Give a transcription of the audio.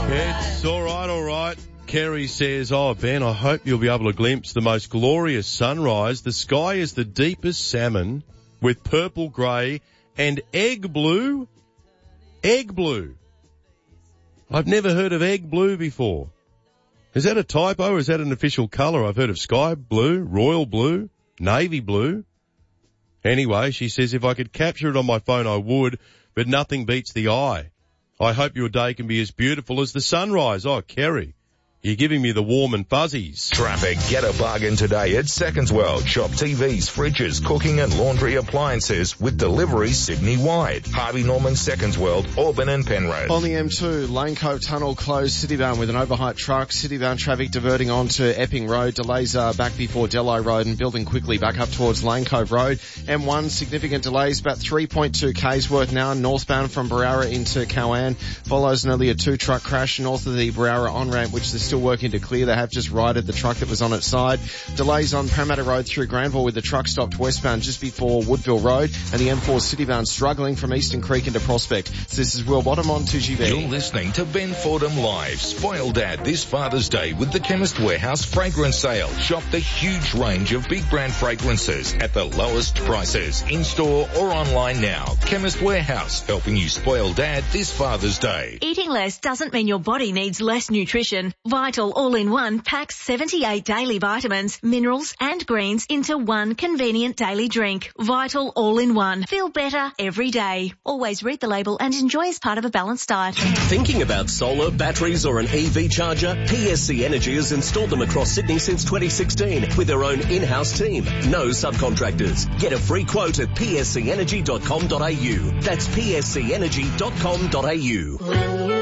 It's all right. Kerry says, oh, Ben, I hope you'll be able to glimpse the most glorious sunrise. The sky is the deepest salmon with purple grey and egg blue. Egg blue. I've never heard of egg blue before. Is that a typo or is that an official colour? I've heard of sky blue, royal blue, navy blue. Anyway, she says if I could capture it on my phone, I would, but nothing beats the eye. I hope your day can be as beautiful as the sunrise. Oh, Kerry, you're giving me the warm and fuzzies. Traffic. Get a bargain today at Seconds World. Shop TVs, fridges, cooking and laundry appliances with delivery Sydney-wide. Harvey Norman, Seconds World, Auburn and Penrose. On the M2, Lane Cove Tunnel closed Citybound with an overhyped truck. Citybound traffic diverting onto Epping Road. Delays are back before Delhi Road and building quickly back up towards Lane Cove Road. M1, significant delays, about 3.2 k's worth now, northbound from Barara into Cowan. Follows an earlier 2-truck crash north of the Barara on-ramp, which they're still working to clear. They have just righted the truck that was on its side. Delays on Parramatta Road through Granville with the truck stopped westbound just before Woodville Road, and the M4 Citybound struggling from Eastern Creek into Prospect. So this is Will Bottom on 2GB. You're listening to Ben Fordham Live. Spoil Dad this Father's Day with the Chemist Warehouse fragrance sale. Shop the huge range of big brand fragrances at the lowest prices, in-store or online now. Chemist Warehouse, helping you spoil Dad this Father's Day. Eating less doesn't mean your body needs less nutrition. Vital All-in-One packs 78 daily vitamins, minerals and greens into one convenient daily drink. Vital All-in-One. Feel better every day. Always read the label and enjoy as part of a balanced diet. Thinking about solar, batteries or an EV charger? PSC Energy has installed them across Sydney since 2016 with their own in-house team. No subcontractors. Get a free quote at pscenergy.com.au. That's pscenergy.com.au.